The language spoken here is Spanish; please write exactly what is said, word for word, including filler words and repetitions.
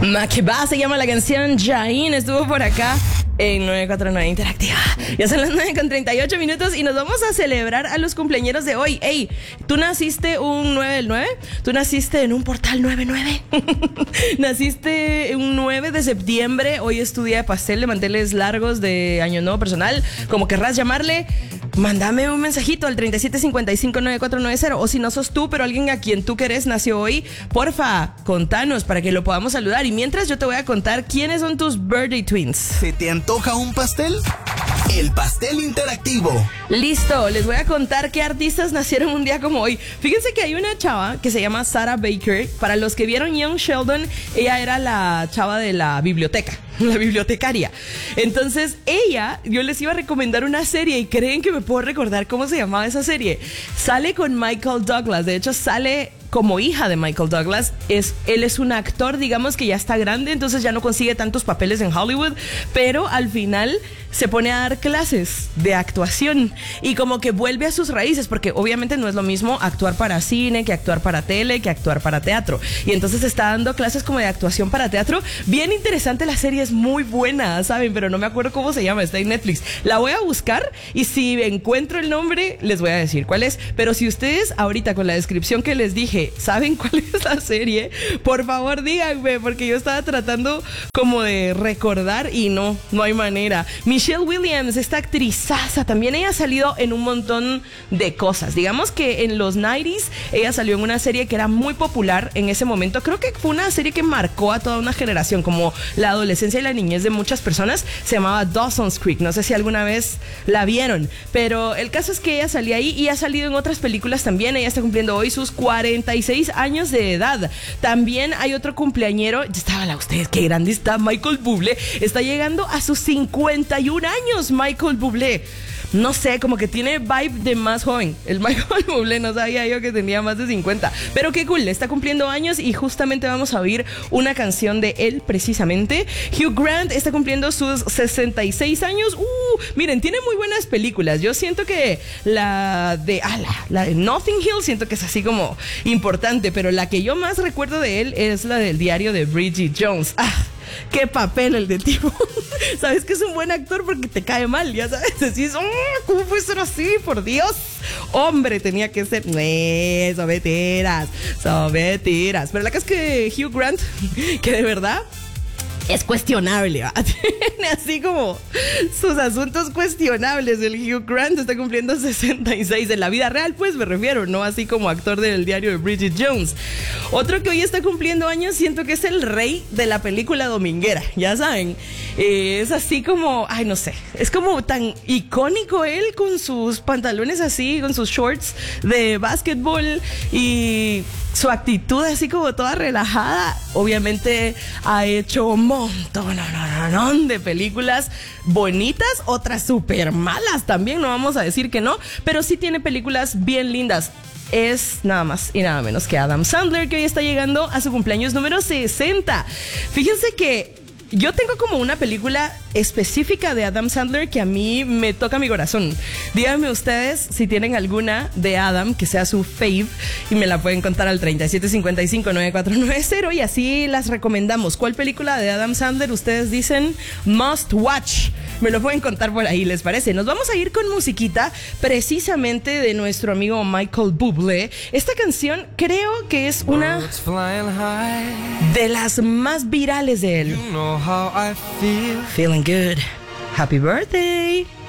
Makeba se llama la canción. Jain estuvo por acá en nueve cuatro nueve Interactiva. Ya son las nueve con treinta y ocho minutos y nos vamos a celebrar a los cumpleañeros de hoy. Ey, ¿tú naciste un nueve del nueve? ¿Tú naciste en un portal nueve nueve? ¿Naciste un nueve de septiembre? Hoy es tu día de pastel de manteles largos de Año Nuevo personal, como querrás llamarle. Mándame un mensajito al treinta y siete cincuenta y cinco nueve cuatro nueve cero. O si no sos tú, pero alguien a quien tú querés nació hoy, porfa, contanos para que lo podamos saludar. Y mientras yo te voy a contar quiénes son tus birthday twins. ¿Se te antoja un pastel? El pastel interactivo. Listo, les voy a contar qué artistas nacieron un día como hoy. Fíjense que hay una chava que se llama Sarah Baker. Para los que vieron Young Sheldon, ella era la chava de la biblioteca, la bibliotecaria. Entonces ella, yo les iba a recomendar una serie y creen que me puedo recordar cómo se llamaba esa serie. Sale con Michael Douglas, de hecho sale como hija de Michael Douglas. Es, él es un actor, digamos que ya está grande, entonces ya no consigue tantos papeles en Hollywood, pero al final se pone a dar clases de actuación y como que vuelve a sus raíces, porque obviamente no es lo mismo actuar para cine que actuar para tele, que actuar para teatro. Y entonces está dando clases como de actuación para teatro. Bien interesante la serie, es muy buena, ¿saben? Pero no me acuerdo cómo se llama, está en Netflix. La voy a buscar y si encuentro el nombre, les voy a decir cuál es. Pero si ustedes ahorita con la descripción que les dije, ¿saben cuál es la serie? Por favor díganme, porque yo estaba tratando como de recordar y no, no hay manera. Michelle Williams, esta actrizaza, también ella ha salido en un montón de cosas. Digamos que en los noventa ella salió en una serie que era muy popular en ese momento. Creo que fue una serie que marcó a toda una generación, como la adolescencia y la niñez de muchas personas. Se llamaba Dawson's Creek. No sé si alguna vez la vieron, pero el caso es que ella salía ahí y ha salido en otras películas también. Ella está cumpliendo hoy sus cuarenta y seis años de edad. También hay otro cumpleañero. Ya estaba la ustedes, qué grande está Michael Bublé. Está llegando a sus cincuenta y un años Michael Bublé. No sé, como que tiene vibe de más joven. El Michael Bublé, no sabía yo que tenía más de cincuenta. Pero qué cool, está cumpliendo años y justamente vamos a oír una canción de él precisamente. Hugh Grant está cumpliendo sus sesenta y seis años. Uh, miren, tiene muy buenas películas. Yo siento que la de, ah, la, la de Notting Hill, siento que es así como importante, pero la que yo más recuerdo de él es la del diario de Bridget Jones. Ah, qué papel el de tipo. Sabes que es un buen actor porque te cae mal, ya sabes. Decís, oh, ¿cómo puede ser así? Por Dios. Hombre, tenía que ser. No, son mentiras. Son mentiras. Pero la cosa es que Hugh Grant, que de verdad es cuestionable, ¿va? Tiene así como sus asuntos cuestionables. El Hugh Grant está cumpliendo sesenta y seis en la vida real, pues me refiero, no así como actor del diario de Bridget Jones. Otro que hoy está cumpliendo años, siento que es el rey de la película dominguera, ya saben. Eh, es así como, ay, no sé, es como tan icónico él con sus pantalones así, con sus shorts de básquetbol y su actitud así como toda relajada. Obviamente ha hecho un montón no, no, no, no, de películas bonitas, otras súper malas también, no vamos a decir que no, pero sí tiene películas bien lindas. Es nada más y nada menos que Adam Sandler, que hoy está llegando a su cumpleaños número sesenta. Fíjense que yo tengo como una película específica de Adam Sandler que a mí me toca mi corazón. Díganme ustedes si tienen alguna de Adam que sea su fave y me la pueden contar al treinta y siete cincuenta y cinco nueve cuatro nueve cero y así las recomendamos. ¿Cuál película de Adam Sandler ustedes dicen must watch? Me lo pueden contar por ahí, ¿les parece? Nos vamos a ir con musiquita precisamente de nuestro amigo Michael Bublé. Esta canción creo que es una de las más virales de él. Feeling good. Happy birthday.